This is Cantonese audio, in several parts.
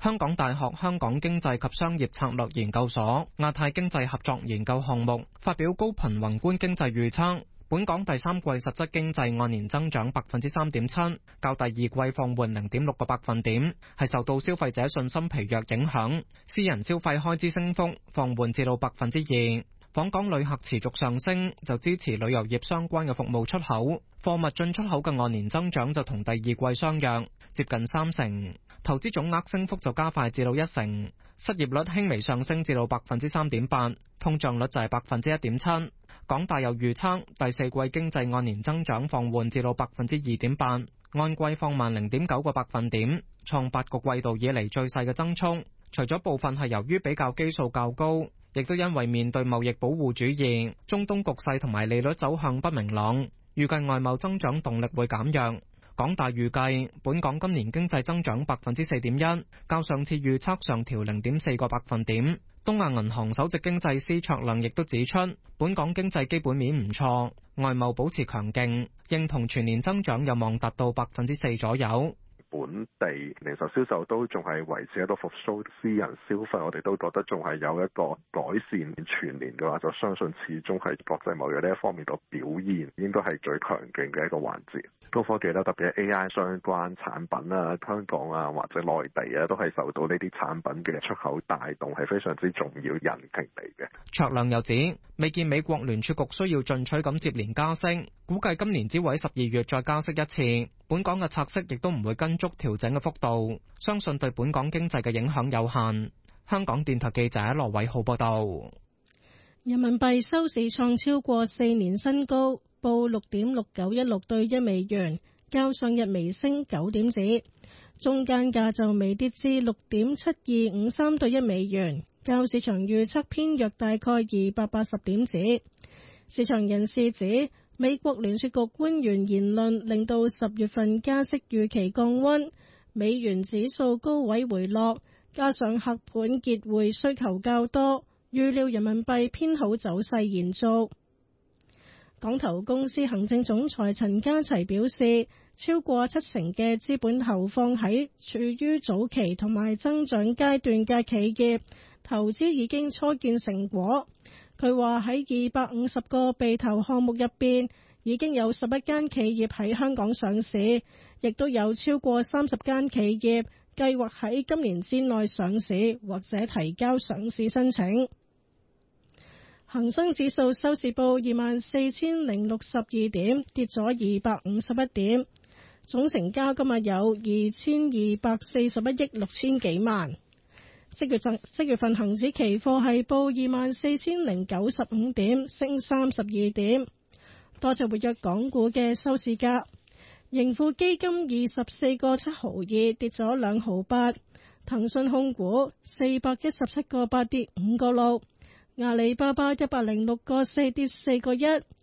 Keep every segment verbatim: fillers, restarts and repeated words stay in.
香港大學香港經濟及商業策略研究所亞太經濟合作研究項目發表高頻宏觀經濟預測，本港第三季實質經濟按年增長百分之三點七，較第二季放緩零點六個百分點，係受到消費者信心疲弱影響，私人消費開支升幅放緩至到百分之二。訪港旅客持續上升，就支持旅遊業相關嘅服務出口，貨物進出口嘅按年增長就同第二季相若，接近三成。投資總額升幅就加快至到一成，失業率輕微上升至到百分之三點八，通脹率就係百分之一點七。港大又預測第四季經濟按年增長放緩至到百分之二點八，按季放慢零點九個百分點，創八個季度以嚟最細嘅增速。除咗部分係由於比較基數較高，亦都因為面對貿易保護主義、中東局勢同埋利率走向不明朗，預計外貿增長動力會減弱。港大預計本港今年經濟增長百分之四點一，較上次預測上調零點四個百分點。東亞銀行首席經濟師卓亮亦都指出，本港經濟基本面唔錯，外貿保持強勁，認同全年增長有望達到百分之四左右。 本地零售銷售都仲係維持喺度復甦，私人消費我哋都覺得仲係有一個改善。全年嘅話，就相信始終係國際貿易呢一方面嘅表現應該係最強勁嘅一個環節。高科技啦，特別係 A I 相關產品啊，香港啊或者內地啊，都係受到呢啲產品嘅出口帶動，係非常之重要引擎嚟嘅。 卓亮又指，未見美國聯儲局需要進取咁接連加息，估計今年只會喺十二月再加息一次。本港嘅拆息亦都唔會跟足調整嘅幅度，相信對本港經濟嘅影響有限。香港電台記者羅偉浩報道。 人民幣收市創超過四年新高，報六點六九一六對一美元，較上日微升九點子。中間價就微跌至六點七二五三對一美元，較市場預測偏弱大概二百八十點子。市場人士指，美國聯儲局官員言論令到十月份加息預期降溫，美元指數高位回落，加上客盤結匯需求較多，預料人民幣偏好走勢延續。港投公司行政總裁陳家齊表示，超過七成嘅資本投放喺處於早期同埋增長階段嘅企業，投資已經初見成果。佢話喺二百五十個被投項目入邊，已經有十一間企業喺香港上市，亦都有超過三十間企業計劃喺今年之內上市或者提交上市申請。恒生指數收市報二萬四千零六十二點，跌咗二百五十一點，總成交今日有二千二百四十一億六千幾萬。即月份即月份恒指期貨係報二萬四千零九十五點，升三十二點。多隻活躍港股嘅收市價，盈富基金二十四個七毫二跌咗兩毫八，騰訊控股四百一十七個八跌五個六，阿里巴巴一百零六個四跌四個一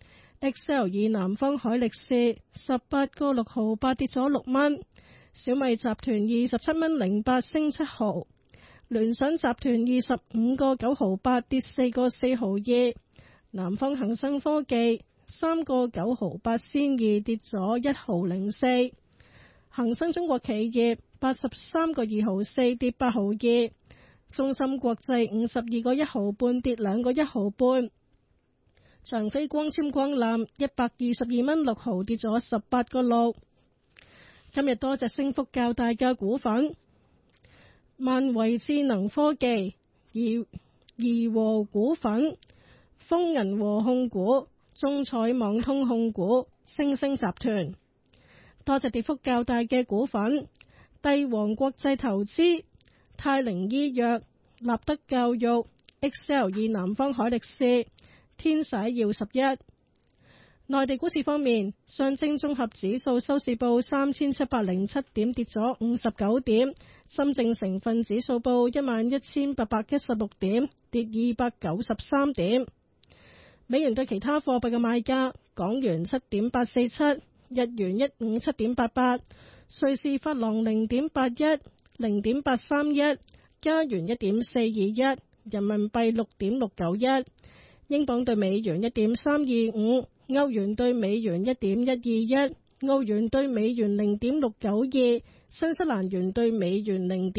，Excel 以南方海力士十八個六毫八跌咗六蚊，小米集團二十七蚊零八升七毫。聯想集團二十五個九毫八跌四個四毫二，南方恒生科技三個九毫八仙二跌咗一毫零四，恒生中國企業八十三個二毫四跌八毫二，中芯國際五十二個一毫半跌兩個一毫半，長飛光纖光纜一百二十二蚊六毫跌咗十八個六。今日多隻升幅較大嘅股份。萬維智能科技、怡怡和股份、豐銀和控股、中彩網通控股、星星集團。多隻跌幅較大嘅股份：帝王國際投資、泰寧醫藥、立德教育、Excel 以南方海力士、天璽耀十一。內地股市方面，上證綜合指數收市報三千七百零七點，跌咗五十九點；深證成分指數報一萬一千八百一十六點，跌二百九十三點。美元對其他貨幣嘅賣價：港元七點八四七，日元一五七點八八，瑞士法郎零點八一，零點八三一，加元一點四二一，人民幣六點六九一，英鎊對美元一點三二五。歐元對美元一點一二一，澳元對美元零點六九二，新西蘭元對美元零點